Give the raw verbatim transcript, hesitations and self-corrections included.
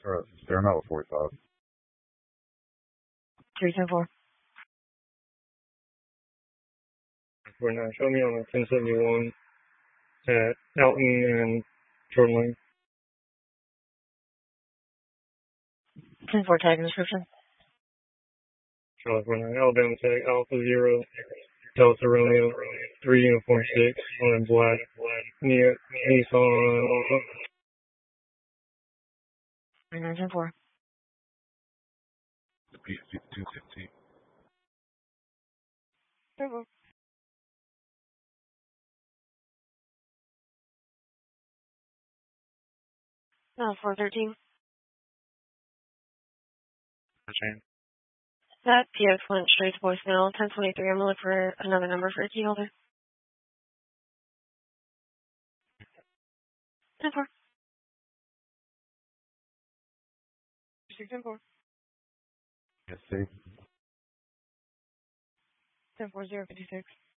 Or they're not with forty-five. three ten four. four nine, show me on the ten seventy-one at Alton and Jordan Lane. ten four tag description. Charlotte four nine, Alabama tag, Alpha Zero, Delta Romeo, three Uniform six, on in black, Nia, Nissan, three nine ten four. The P two fifteen. Turbo. No, four thirteen. chain. That P X went straight to voicemail. ten twenty-three. I'm gonna look for another number for a key holder. ten four. six ten four. Yes, see. ten four zero fifty-six.